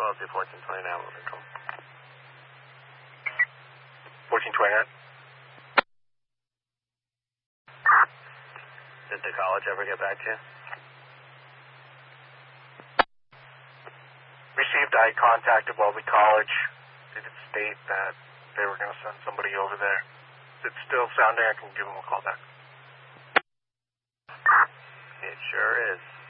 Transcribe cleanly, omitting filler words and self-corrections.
LLC 1429 Wilmington. 1429. Did the college ever get back to you? Received eye contact at Wellesley College. They did state that they were going to send somebody over there. If it's still sounding, I can give them a call back. It sure is.